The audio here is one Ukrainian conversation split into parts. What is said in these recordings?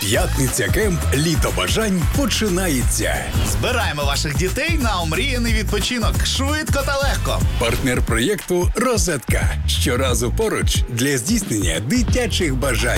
П'ятниця Кемп Літо бажань починається. Збираємо ваших дітей на омріяний відпочинок. Швидко та легко. Партнер проєкту «Розетка». Щоразу поруч для здійснення дитячих бажань.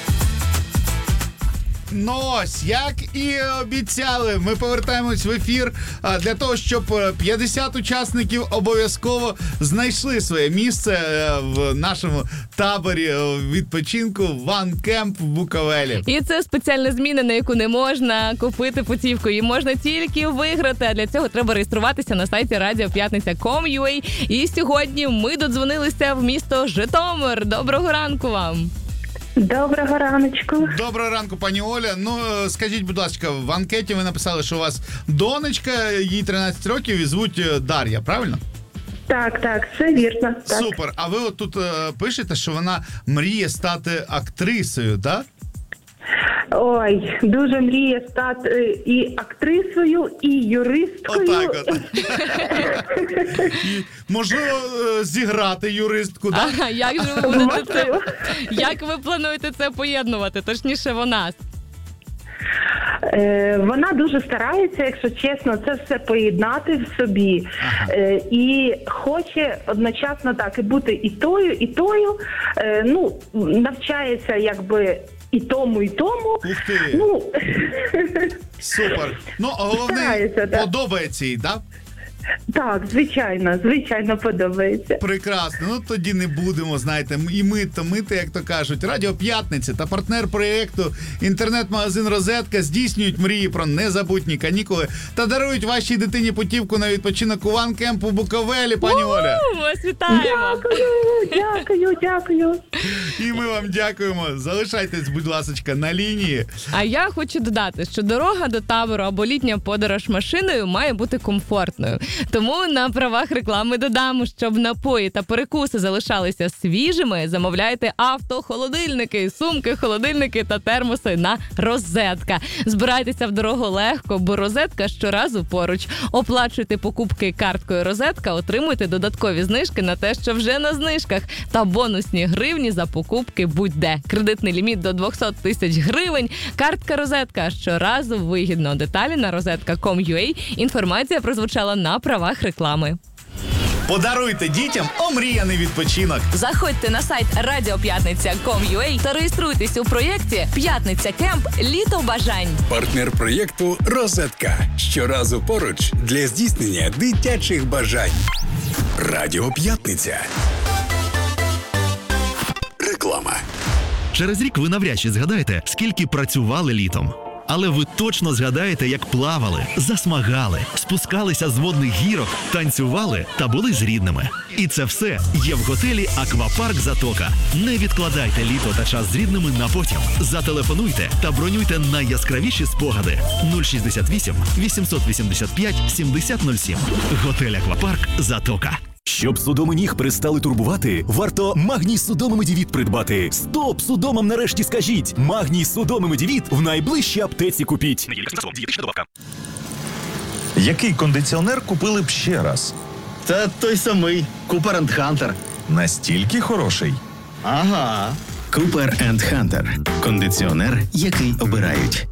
Ну ось, як і обіцяли, ми повертаємось в ефір для того, щоб 50 учасників обов'язково знайшли своє місце в нашому таборі відпочинку One Camp в Буковелі. І це спеціальна зміна, на яку не можна купити путівку. Її можна тільки виграти, а для цього треба реєструватися на сайті radiopятниця.com.ua. І сьогодні ми додзвонилися в місто Житомир. Доброго ранку вам! Доброго раночку. Доброго ранку, пані Оля. Ну, скажіть, будь ласка, в анкеті ви написали, що у вас донечка, їй 13 років і звуть Дар'я, правильно? Так, все вірно. Так. Супер. А ви от тут пишете, що вона мріє стати актрисою, так? Ой, дуже мріє стати і актрисою, і юристкою. Отак от. І, можливо, зіграти юристку, так? Ага, як же ви будете це? Як ви плануєте це поєднувати? Точніше, вона. Вона дуже старається, якщо чесно, це все поєднати в собі. І хоче одночасно так і бути і тою, і тою. Ну, навчається якби і тому, і тому. Ух ти! Ну, супер. Ну, головне, старається, так. подобається їй, так? Так, звичайно подобається. Прекрасно. Ну, тоді не будемо, знаєте, і мити, як то кажуть. Радіо П'ятниця та партнер проєкту інтернет-магазин «Розетка» здійснюють мрії про незабутні канікули та дарують вашій дитині путівку на відпочинок у One Camp у Буковелі, пані Оля. Ми вас вітаємо! Дякую. І ми вам дякуємо. Залишайтесь, будь ласочка, на лінії. А я хочу додати, що дорога до табору або літня подорож машиною має бути комфортною. Тому на правах реклами додам, щоб напої та перекуси залишалися свіжими, замовляйте автохолодильники, сумки, холодильники та термоси на «Розетка». Збирайтеся в дорогу легко, бо «Розетка» щоразу поруч. Оплачуйте покупки карткою «Розетка», отримуйте додаткові знижки на те, що вже на знижках, та бонусні гривні за покупки будь-де. Кредитний ліміт до 200 тисяч гривень. Картка «Розетка» щоразу вигідно. Деталі на rozetka.com.ua. Інформація прозвучала на правах реклами. Подаруйте дітям омріяний відпочинок. Заходьте на сайт radiopятниця.com.ua та реєструйтесь у проєкті «П'ятниця Кемп. Літо бажань». Партнер проєкту «Розетка». Щоразу поруч для здійснення дитячих бажань. Радіо П'ятниця. Реклама. Через рік ви навряд чи згадаєте, скільки працювали літом. Але ви точно згадаєте, як плавали, засмагали, спускалися з водних гірок, танцювали та були з рідними. І це все є в готелі «Аквапарк Затока». Не відкладайте літо та час з рідними на потім. Зателефонуйте та бронюйте найяскравіші спогади. 068 885 7007. Готель «Аквапарк Затока». Щоб судоми ніг перестали турбувати, варто Магній Судоми Медівіт придбати. Стоп судомам нарешті скажіть! Магній Судоми Медівіт в найближчій аптеці купіть. Який кондиціонер купили б ще раз? Та той самий Cooper & Hunter. Настільки хороший? Ага. Cooper & Hunter. Кондиціонер, який обирають.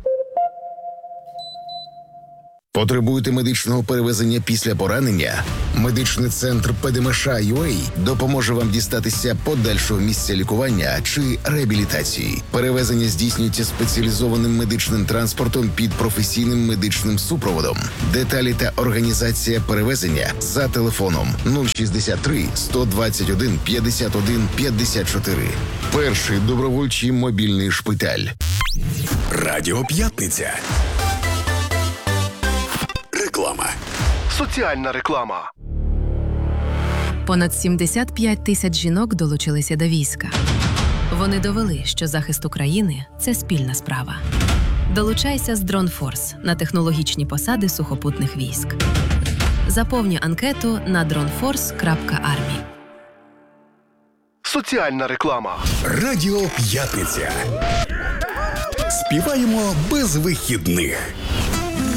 Потребуєте медичного перевезення після поранення? Медичний центр ПДМШ ЮА допоможе вам дістатися подальшого місця лікування чи реабілітації. Перевезення здійснюється спеціалізованим медичним транспортом під професійним медичним супроводом. Деталі та організація перевезення за телефоном 063 121 51 54. Перший добровольчий мобільний шпиталь. Радіо П'ятниця. Реклама. Соціальна реклама. Понад 75 тисяч жінок долучилися до війська. Вони довели, що захист України – це спільна справа. Долучайся з DroneForce на технологічні посади сухопутних військ. Заповнюй анкету на droneforce.army. Соціальна реклама. Радіо П'ятниця. Співаємо без вихідних.